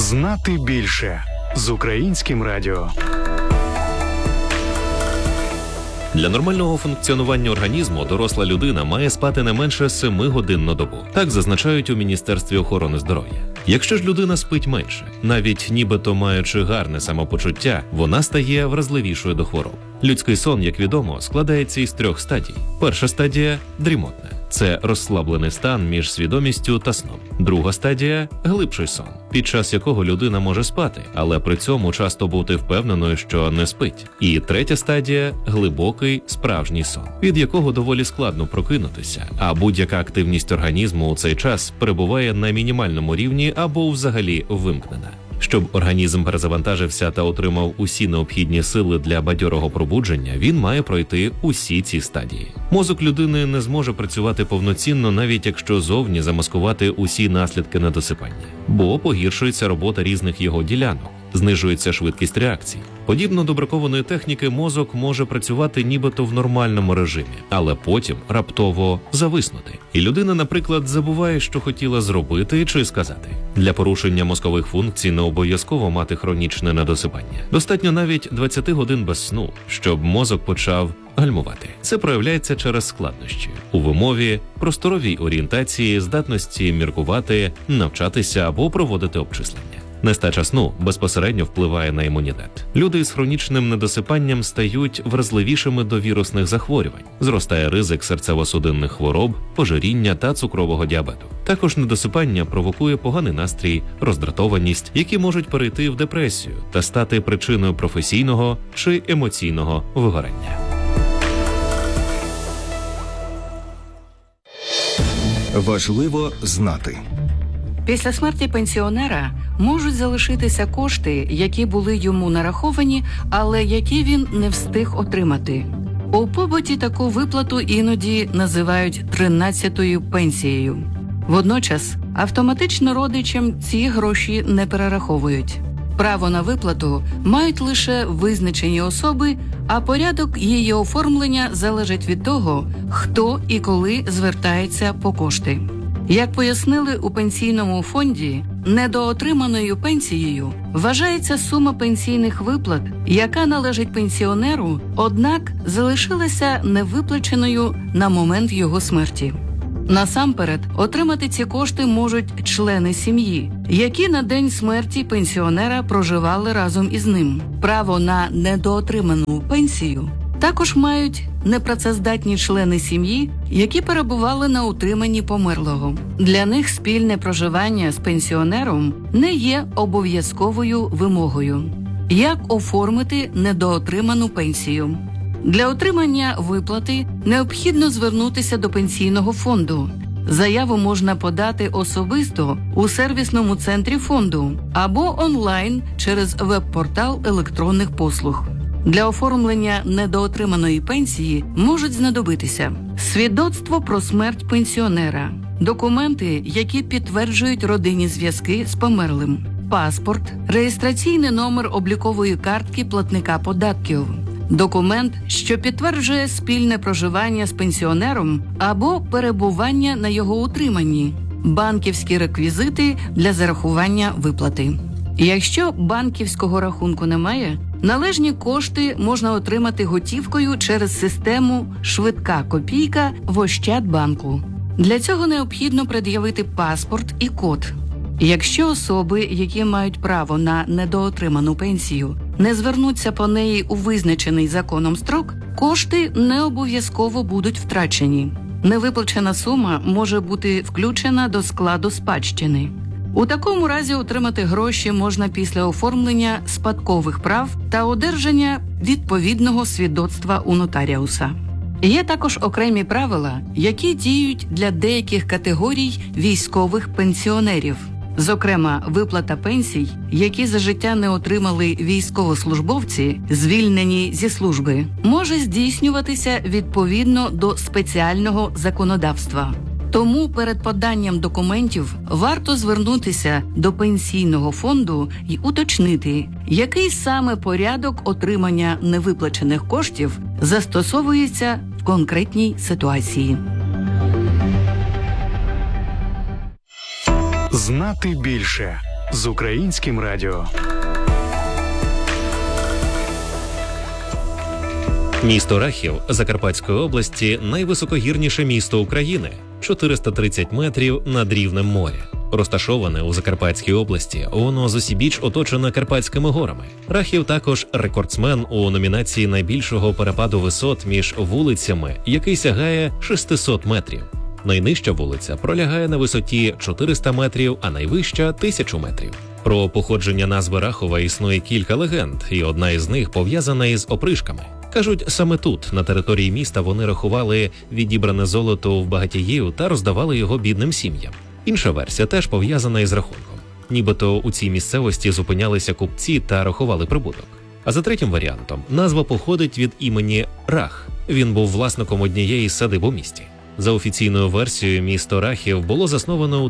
Знати більше з Українським радіо. Для нормального функціонування організму доросла людина має спати не менше 7 годин на добу. Так зазначають у Міністерстві охорони здоров'я. Якщо ж людина спить менше, навіть нібито маючи гарне самопочуття, вона стає вразливішою до хвороб. Людський сон, як відомо, складається із 3 стадій. Перша стадія – дрімотна. Це розслаблений стан між свідомістю та сном. Друга стадія – глибший сон, під час якого людина може спати, але при цьому часто бути впевненою, що не спить. І третя стадія – глибокий, справжній сон, від якого доволі складно прокинутися, а будь-яка активність організму у цей час перебуває на мінімальному рівні або взагалі вимкнена. Щоб організм перезавантажився та отримав усі необхідні сили для бадьорого пробудження, він має пройти усі ці стадії. Мозок людини не зможе працювати повноцінно, навіть якщо зовні замаскувати усі наслідки недосипання, бо погіршується робота різних його ділянок, знижується швидкість реакцій. Подібно до бракованої техніки, мозок може працювати нібито в нормальному режимі, але потім раптово зависнути. І людина, наприклад, забуває, що хотіла зробити чи сказати. Для порушення мозкових функцій не обов'язково мати хронічне недосипання. Достатньо навіть 20 годин без сну, щоб мозок почав гальмувати. Це проявляється через складнощі у вимові, просторовій орієнтації, здатності міркувати, навчатися або проводити обчислення. Нестача сну безпосередньо впливає на імунітет. Люди з хронічним недосипанням стають вразливішими до вірусних захворювань. Зростає ризик серцево-судинних хвороб, ожиріння та цукрового діабету. Також недосипання провокує поганий настрій, роздратованість, які можуть перейти в депресію та стати причиною професійного чи емоційного вигорання. Важливо знати. Після смерті пенсіонера можуть залишитися кошти, які були йому нараховані, але які він не встиг отримати. У побуті таку виплату іноді називають 13-ю пенсією. Водночас автоматично родичам ці гроші не перераховують. Право на виплату мають лише визначені особи, а порядок її оформлення залежить від того, хто і коли звертається по кошти. Як пояснили у пенсійному фонді, недоотриманою пенсією вважається сума пенсійних виплат, яка належить пенсіонеру, однак залишилася невиплаченою на момент його смерті. Насамперед, отримати ці кошти можуть члени сім'ї, які на день смерті пенсіонера проживали разом із ним. Право на недоотриману пенсію також мають непрацездатні члени сім'ї, які перебували на утриманні померлого. Для них спільне проживання з пенсіонером не є обов'язковою вимогою. Як оформити недоотриману пенсію? Для отримання виплати необхідно звернутися до пенсійного фонду. Заяву можна подати особисто у сервісному центрі фонду або онлайн через веб-портал електронних послуг. Для оформлення недоотриманої пенсії можуть знадобитися свідоцтво про смерть пенсіонера, документи, які підтверджують родинні зв'язки з померлим, паспорт, реєстраційний номер облікової картки платника податків, документ, що підтверджує спільне проживання з пенсіонером або перебування на його утриманні, банківські реквізити для зарахування виплати. Якщо банківського рахунку немає, належні кошти можна отримати готівкою через систему «Швидка копійка» в Ощадбанку. Для цього необхідно пред'явити паспорт і код. Якщо особи, які мають право на недоотриману пенсію, не звернуться по неї у визначений законом строк, кошти не обов'язково будуть втрачені. Невиплачена сума може бути включена до складу спадщини. У такому разі отримати гроші можна після оформлення спадкових прав та одержання відповідного свідоцтва у нотаріуса. Є також окремі правила, які діють для деяких категорій військових пенсіонерів. Зокрема, виплата пенсій, які за життя не отримали військовослужбовці, звільнені зі служби, може здійснюватися відповідно до спеціального законодавства. Тому перед поданням документів варто звернутися до пенсійного фонду і уточнити, який саме порядок отримання невиплачених коштів застосовується в конкретній ситуації. Знати більше з Українським радіо. Місто Рахів Закарпатської області – найвисокогірніше місто України – 430 метрів над рівнем моря. Розташоване у Закарпатській області, воно зусібіч оточене Карпатськими горами. Рахів також рекордсмен у номінації найбільшого перепаду висот між вулицями, який сягає 600 метрів. Найнижча вулиця пролягає на висоті 400 метрів, а найвища – 1000 метрів. Про походження назви Рахова існує кілька легенд, і одна із них пов'язана із опришками. Кажуть, саме тут, на території міста, вони рахували відібране золото в багатіїв та роздавали його бідним сім'ям. Інша версія теж пов'язана із рахунком. Нібито у цій місцевості зупинялися купці та рахували прибуток. А за третім варіантом, назва походить від імені Рах. Він був власником однієї з садиб у місті. За офіційною версією, місто Рахів було засновано у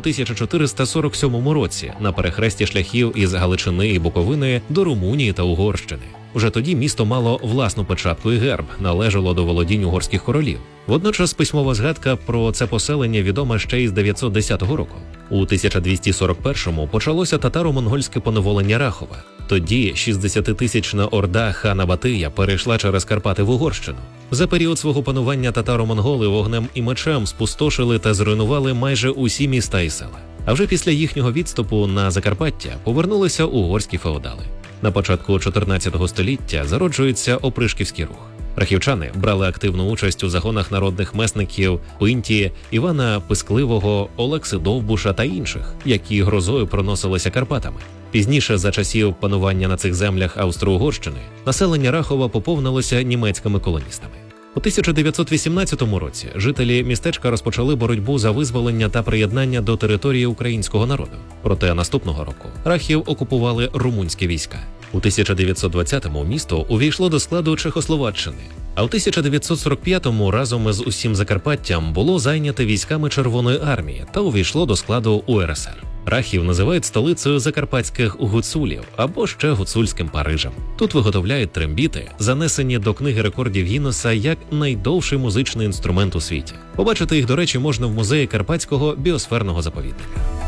1447 році на перехресті шляхів із Галичини і Буковини до Румунії та Угорщини. Уже тоді місто мало власну печатку і герб, належало до володінь угорських королів. Водночас письмова згадка про це поселення відома ще із 910 року. У 1241-му почалося татаро-монгольське поневолення Рахова. Тоді 60-тисячна орда хана Батия перейшла через Карпати в Угорщину. За період свого панування татаро-монголи вогнем і мечем спустошили та зруйнували майже усі міста і села. А вже після їхнього відступу на Закарпаття повернулися угорські феодали. На початку 14 століття зароджується опришківський рух. Рахівчани брали активну участь у загонах народних месників Пинті, Івана Пискливого, Олекси Довбуша та інших, які грозою проносилися Карпатами. Пізніше, за часів панування на цих землях Австро-Угорщини, населення Рахова поповнилося німецькими колоністами. У 1918 році жителі містечка розпочали боротьбу за визволення та приєднання до території українського народу. Проте наступного року Рахів окупували румунські війська. У 1920-му місто увійшло до складу Чехословаччини, а у 1945-му разом із усім Закарпаттям було зайняте військами Червоної армії та увійшло до складу УРСР. Рахів називають столицею закарпатських гуцулів або ще гуцульським Парижем. Тут виготовляють трембіти, занесені до книги рекордів Гіннеса як найдовший музичний інструмент у світі. Побачити їх, до речі, можна в музеї Карпатського біосферного заповідника.